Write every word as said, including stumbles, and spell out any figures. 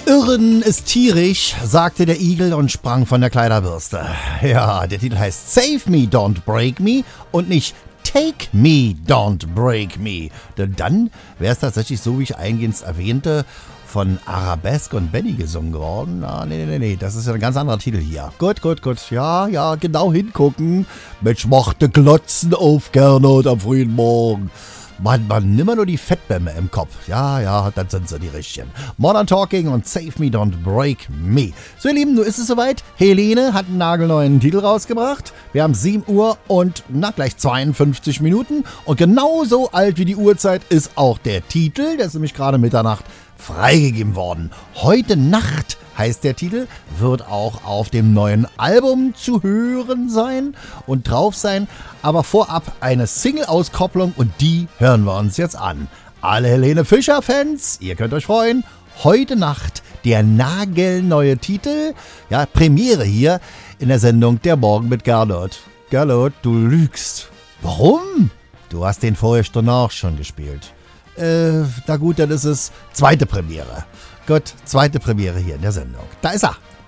Irren ist tierisch, sagte der Igel und sprang von der Kleiderbürste. Ja, der Titel heißt Save Me, Don't Break Me und nicht Take Me, Don't Break Me. Denn dann wäre es tatsächlich so, wie ich eingehend erwähnte, von Arabesque und Benny gesungen worden. Ah, nee, nee, nee, das ist ja ein ganz anderer Titel hier. Gut, gut, gut. Ja, ja, genau hingucken. Mensch, machte Glotzen auf, Gernot, am frühen Morgen. Mann, Mann, nimm mal nur die Fettbämme im Kopf. Ja, ja, dann sind sie die richtigen. Modern Talking und Save Me, Don't Break Me. So, ihr Lieben, nun ist es soweit. Helene hat einen nagelneuen Titel rausgebracht. Wir haben sieben Uhr und, na, gleich zweiundfünfzig Minuten. Und genauso alt wie die Uhrzeit ist auch der Titel. Der ist nämlich gerade Mitternacht freigegeben worden. Heute Nacht heißt der Titel, wird auch auf dem neuen Album zu hören sein und drauf sein, aber vorab eine Single-Auskopplung und die hören wir uns jetzt an. Alle Helene Fischer-Fans, ihr könnt euch freuen, heute Nacht der nagelneue Titel, ja, Premiere hier in der Sendung Der Morgen mit Gernot. Gernot, du lügst. Warum? Du hast den vorher auch schon gespielt. Äh, na gut, dann ist es zweite Premiere. Gut, zweite Premiere hier in der Sendung. Da ist er.